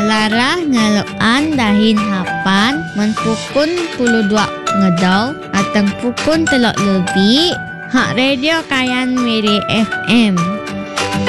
Malarah ngaloan dahin hapan menpukun 22 ngadaw atang pukun 3 lebih. Hak Radio Kayan Miri FM.